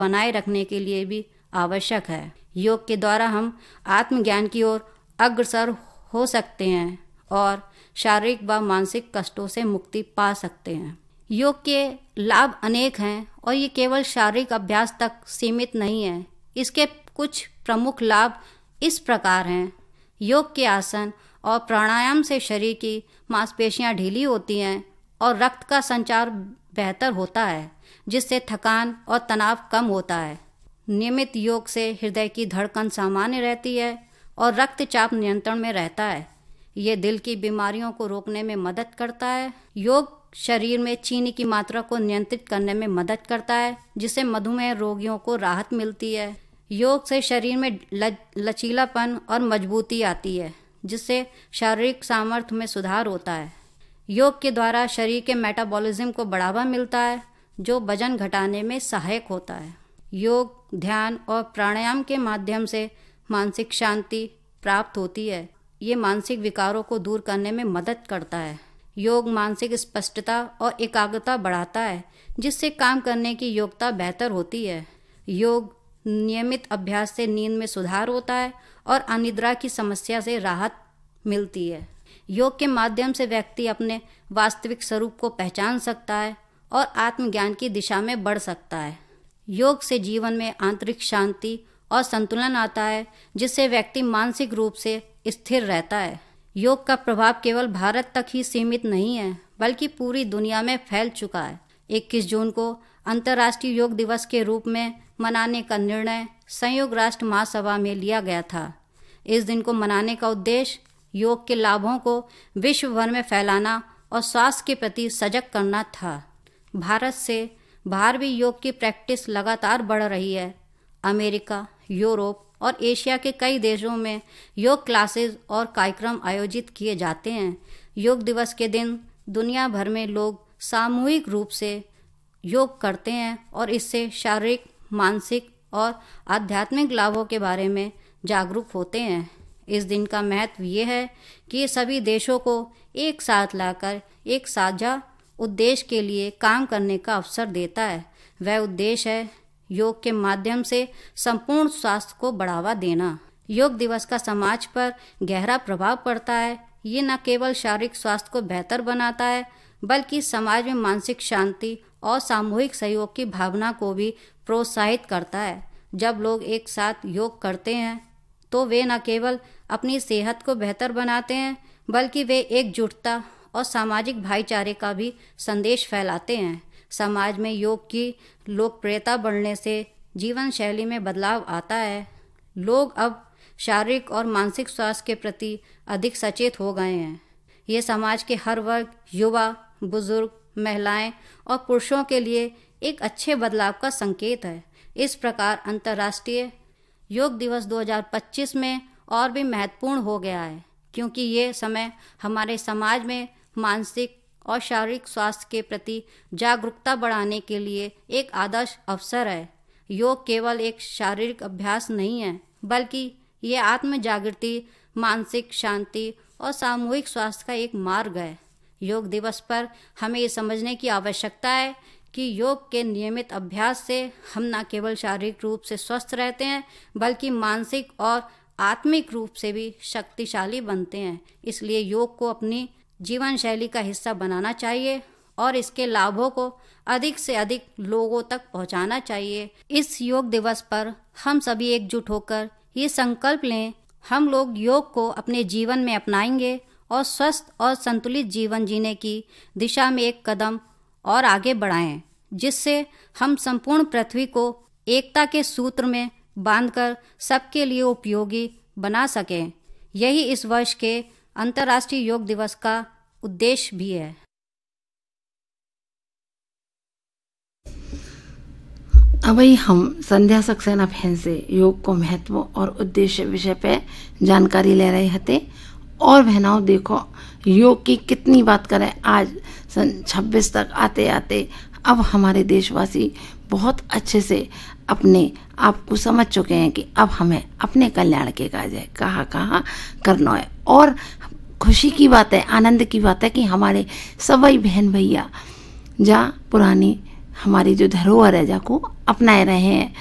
बनाए रखने के लिए भी आवश्यक है। योग के द्वारा हम आत्मज्ञान की ओर अग्रसर हो सकते हैं और शारीरिक व मानसिक कष्टों से मुक्ति पा सकते हैं। योग के लाभ अनेक हैं और ये केवल शारीरिक अभ्यास तक सीमित नहीं है। इसके कुछ प्रमुख लाभ इस प्रकार हैं। योग के आसन और प्राणायाम से शरीर की मांसपेशियां ढीली होती हैं और रक्त का संचार बेहतर होता है, जिससे थकान और तनाव कम होता है। नियमित योग से हृदय की धड़कन सामान्य रहती है और रक्तचाप नियंत्रण में रहता है। ये दिल की बीमारियों को रोकने में मदद करता है। योग शरीर में चीनी की मात्रा को नियंत्रित करने में मदद करता है, जिससे मधुमेह रोगियों को राहत मिलती है। योग से शरीर में लचीलापन और मजबूती आती है, जिससे शारीरिक सामर्थ्य में सुधार होता है। योग के द्वारा शरीर के मेटाबॉलिज्म को बढ़ावा मिलता है, जो वजन घटाने में सहायक होता है। योग, ध्यान और प्राणायाम के माध्यम से मानसिक शांति प्राप्त होती है। ये मानसिक विकारों को दूर करने में मदद करता है। योग मानसिक स्पष्टता और एकाग्रता बढ़ाता है, जिससे काम करने की योग्यता बेहतर होती है। योग नियमित अभ्यास से नींद में सुधार होता है और अनिद्रा की समस्या से राहत मिलती है। योग के माध्यम से व्यक्ति अपने वास्तविक स्वरूप को पहचान सकता है और आत्मज्ञान की दिशा में बढ़ सकता है। योग से जीवन में आंतरिक शांति और संतुलन आता है, जिससे व्यक्ति मानसिक रूप से स्थिर रहता है। योग का प्रभाव केवल भारत तक ही सीमित नहीं है, बल्कि पूरी दुनिया में फैल चुका है। 21 जून को अंतर्राष्ट्रीय योग दिवस के रूप में मनाने का निर्णय संयुक्त राष्ट्र महासभा में लिया गया था। इस दिन को मनाने का उद्देश्य योग के लाभों को विश्व भर में फैलाना और स्वास्थ्य के प्रति सजग करना था। भारत से बाहर भी योग की प्रैक्टिस लगातार बढ़ रही है। अमेरिका, यूरोप और एशिया के कई देशों में योग क्लासेस और कार्यक्रम आयोजित किए जाते हैं। योग दिवस के दिन दुनिया भर में लोग सामूहिक रूप से योग करते हैं और इससे शारीरिक, मानसिक और आध्यात्मिक लाभों के बारे में जागरूक होते हैं। इस दिन का महत्व ये है कि ये सभी देशों को एक साथ लाकर एक साझा उद्देश्य के लिए काम करने का अवसर देता है। वह उद्देश्य है योग के माध्यम से संपूर्ण स्वास्थ्य को बढ़ावा देना। योग दिवस का समाज पर गहरा प्रभाव पड़ता है। ये न केवल शारीरिक स्वास्थ्य को बेहतर बनाता है, बल्कि समाज में मानसिक शांति और सामूहिक सहयोग की भावना को भी प्रोत्साहित करता है। जब लोग एक साथ योग करते हैं तो वे न केवल अपनी सेहत को बेहतर बनाते हैं, बल्कि वे एकजुटता और सामाजिक भाईचारे का भी संदेश फैलाते हैं। समाज में योग की लोकप्रियता बढ़ने से जीवन शैली में बदलाव आता है। लोग अब शारीरिक और मानसिक स्वास्थ्य के प्रति अधिक सचेत हो गए हैं। ये समाज के हर वर्ग, युवा, बुजुर्ग, महिलाएं और पुरुषों के लिए एक अच्छे बदलाव का संकेत है। इस प्रकार अंतर्राष्ट्रीय योग दिवस 2025 में और भी महत्वपूर्ण हो गया है, क्योंकि ये समय हमारे समाज में मानसिक और शारीरिक स्वास्थ्य के प्रति जागरूकता बढ़ाने के लिए एक आदर्श अवसर है। योग केवल एक शारीरिक अभ्यास नहीं है, बल्कि ये आत्म जागृति, मानसिक शांति और सामूहिक स्वास्थ्य का एक मार्ग है। योग दिवस पर हमें ये समझने की आवश्यकता है कि योग के नियमित अभ्यास से हम न केवल शारीरिक रूप से स्वस्थ रहते हैं, बल्कि मानसिक और आत्मिक रूप से भी शक्तिशाली बनते हैं। इसलिए योग को अपनी जीवन शैली का हिस्सा बनाना चाहिए और इसके लाभों को अधिक से अधिक लोगों तक पहुंचाना चाहिए। इस योग दिवस पर हम सभी एकजुट होकर ये संकल्प लें, हम लोग योग को अपने जीवन में अपनाएंगे और स्वस्थ और संतुलित जीवन जीने की दिशा में एक कदम और आगे बढ़ाएं, जिससे हम संपूर्ण पृथ्वी को एकता के सूत्र में बांधकर सबके लिए उपयोगी बना सकें। यही इस वर्ष के अंतर्राष्ट्रीय योग दिवस का उद्देश्य भी है। अभी हम संध्या सक्सेना बहन से योग को महत्व और उद्देश्य विषय पे जानकारी ले रहे थे। और बहनाओं देखो योग की कितनी बात करें, आज सन 26 तक आते आते अब हमारे देशवासी बहुत अच्छे से अपने आप को समझ चुके हैं कि अब हमें अपने कल्याण के काज है, कहाँ कहाँ करना है। और खुशी की बात है, आनंद की बात है कि हमारे सभी बहन भैया जहाँ पुरानी हमारी जो धरोहर है जाको अपनाए रहे हैं।